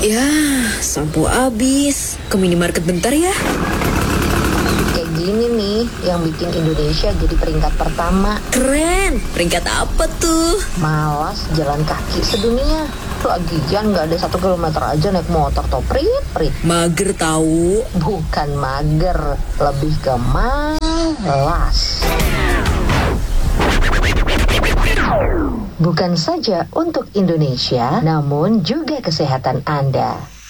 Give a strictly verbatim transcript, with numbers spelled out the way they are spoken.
Ya, sampo habis. Ke minimarket bentar ya. Kayak gini nih yang bikin Indonesia jadi peringkat pertama. Keren. Peringkat apa tuh? Malas jalan kaki sedunia. Lagian gak ada satu kilometer aja naik motor toh prit-prit. Mager tahu. Bukan mager, lebih ke malas. Bukan saja untuk Indonesia, namun juga kesehatan Anda.